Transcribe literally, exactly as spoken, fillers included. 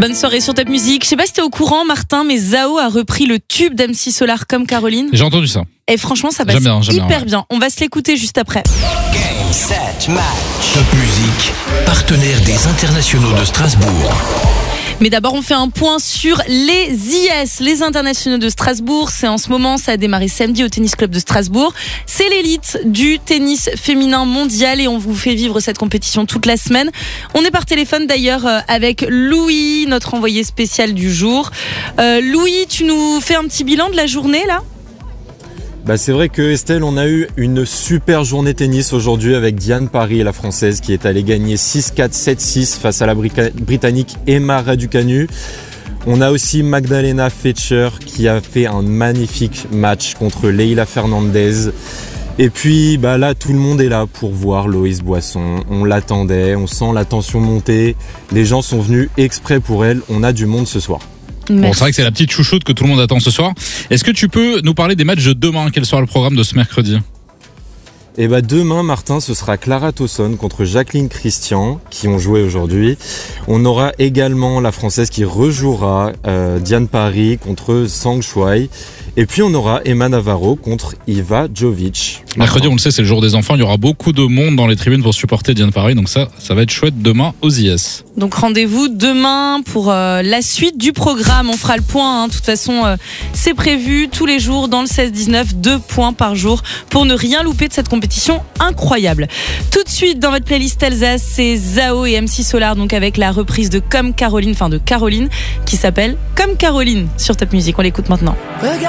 Bonne soirée sur Top Music. Je sais pas si t'es au courant, Martin, mais Zao a repris le tube d'M C Solar Comme Caroline. J'ai entendu ça. Et franchement, ça passe J'aime bien, j'aime hyper bien, ouais. bien. On va se l'écouter juste après. Game, set, match. Top Music, partenaire des internationaux de Strasbourg. Mais d'abord, on fait un point sur les I S, les internationaux de Strasbourg. C'est en ce moment, ça a démarré samedi au Tennis Club de Strasbourg. C'est l'élite du tennis féminin mondial et on vous fait vivre cette compétition toute la semaine. On est par téléphone d'ailleurs avec Louis, notre envoyé spécial du jour. Euh, Louis, tu nous fais un petit bilan de la journée là ? Bah c'est vrai que Estelle, on a eu une super journée tennis aujourd'hui avec Diane Parry, la française, qui est allée gagner six quatre, sept six face à la Britannique Emma Raducanu. On a aussi Magdalena Fetcher qui a fait un magnifique match contre Leila Fernandez. Et puis bah là, tout le monde est là pour voir Loïs Boisson. On l'attendait, on sent la tension monter. Les gens sont venus exprès pour elle. On a du monde ce soir. Bon, c'est vrai que c'est la petite chouchoute que tout le monde attend ce soir. Est-ce que tu peux nous parler des matchs de demain ? Quel sera le programme de ce mercredi ? Et bah demain, Martin, ce sera Clara Tauson contre Jacqueline Christian qui ont joué aujourd'hui. On aura également la française qui rejouera euh, Diane Parry contre Zhang Shuai. Et puis on aura Emma Navarro contre Iva Jovic. Mercredi, on le sait, c'est le jour des enfants. Il y aura beaucoup de monde dans les tribunes pour supporter Diane Parry. Donc ça, ça va être chouette demain aux I S. Donc rendez-vous demain pour euh, la suite du programme. On fera le point. Hein. De toute façon, euh, c'est prévu tous les jours dans le seize dix-neuf, deux points par jour pour ne rien louper de cette compétition incroyable. Tout de suite dans votre playlist Alsace, c'est Zao et M C Solar, donc avec la reprise de Comme Caroline, enfin de Caroline, qui s'appelle Comme Caroline sur Top Music. On l'écoute maintenant. Regarde